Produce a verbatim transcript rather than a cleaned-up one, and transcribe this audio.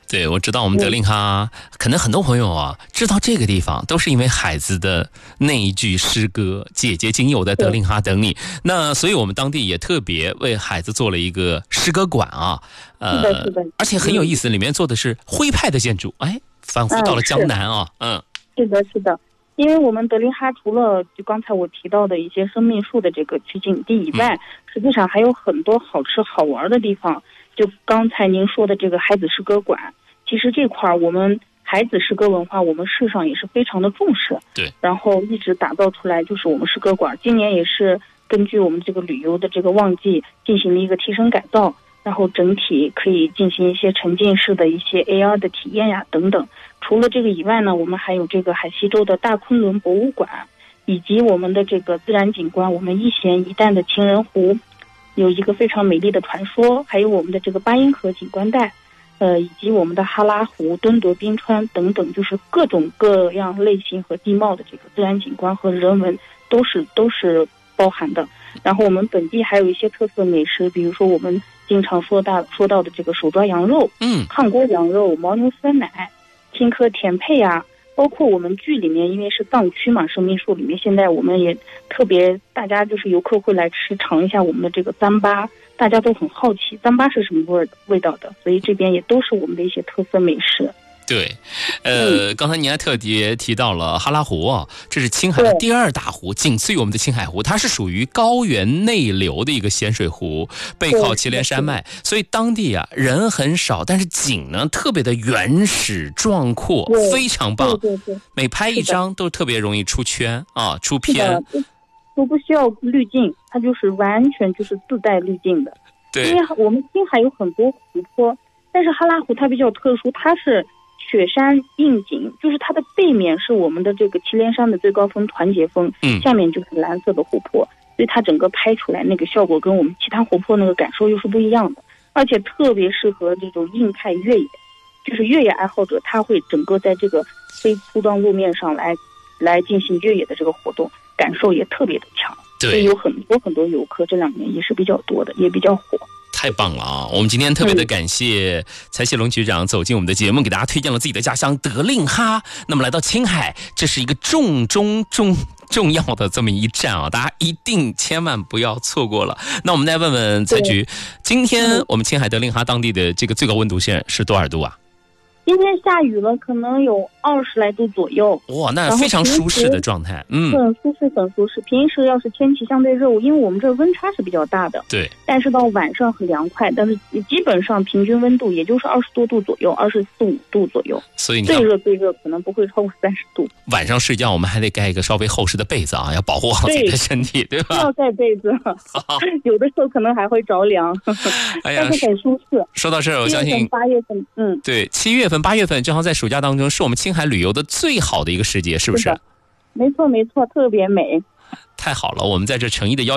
对，我知道我们德令哈、嗯、可能很多朋友啊知道这个地方都是因为海子的那一句诗歌姐姐今有在德令哈等你，那所以我们当地也特别为海子做了一个诗歌馆啊， 呃，是的是的， 而且很有意思，里面做的是徽派的建筑，哎，仿佛到了江南啊。嗯， 是的是的，因为我们德令哈除了就刚才我提到的一些生命树的这个取景地以外、嗯、实际上还有很多好吃好玩的地方，就刚才您说的这个海子诗歌馆，其实这块我们海子诗歌文化我们市上也是非常的重视， 对， 然后一直打造出来就是我们诗歌馆，今年也是根据我们这个旅游的这个旺季进行了一个提升改造，然后整体可以进行一些沉浸式的一些 A R 的体验呀等等。除了这个以外呢，我们还有这个海西州的大昆仑博物馆，以及我们的这个自然景观，我们一咸一淡的情人湖有一个非常美丽的传说，还有我们的这个巴音河景观带，呃，以及我们的哈拉湖、敦德冰川等等，就是各种各样类型和地貌的这个自然景观和人文都是都是包含的。然后我们本地还有一些特色美食，比如说我们经常说到说到的这个手抓羊肉、 嗯， 炕锅羊肉、牦牛酸奶、青稞甜配啊，包括我们剧里面，因为是藏区嘛，生命树里面，现在我们也特别，大家就是游客会来吃尝一下我们的这个糌粑，大家都很好奇糌粑是什么味味道的，所以这边也都是我们的一些特色美食。 对，呃，刚才您还特别提到了哈拉湖啊，这是青海的第二大湖，仅次于我们的青海湖，它是属于高原内流的一个咸水湖，背靠祁连山脉，所以当地啊人很少，但是景呢特别的原始壮阔，非常棒。 对对对， 每拍一张都特别容易出圈啊，出片， 都不需要滤镜，它就是完全就是自带滤镜的。 对， 因为我们青海有很多湖泊，但是哈拉湖它比较特殊，它是雪山映景，就是它的背面是我们的这个祁连山的最高峰团结峰， 嗯， 下面就是蓝色的湖泊，所以它整个拍出来那个效果跟我们其他湖泊那个感受又是不一样的，而且特别适合这种硬派越野，就是越野爱好者，他会整个在这个非铺装路面上来来进行越野的这个活动，感受也特别的强。 对， 所以有很多很多游客，这两年也是比较多的，也比较火。 太棒了啊！我们今天特别的感谢蔡谢龙局长走进我们的节目，给大家推荐了自己的家乡德令哈。那么来到青海，这是一个重中重重要的这么一站啊，大家一定千万不要错过了。那我们再问问蔡局，今天我们青海德令哈当地的这个最高温度线是多少度啊？ 今天下雨了，可能有二十来度左右。 哇，那非常舒适的状态，嗯， 很舒适，很舒适。平时要是天气相对热，因为我们这温差是比较大的， 对。 但是到晚上很凉快，但是基本上平均温度也就是二十多度左右，二十四五度左右。 所以你最热最热可能不会超过三十度。 晚上睡觉我们还得盖一个稍微厚实的被子啊，要保护好自己的身体， 对, 对吧？ 要盖被子，有的时候可能还会着凉，哎呀，但是很舒适。 说到这儿，我相信八月份，嗯， 对，七月份、八月份正好在暑假当中，是我们青海旅游的最好的一个时节，是不是？ 没错没错，特别美。 太好了，我们在这诚意的邀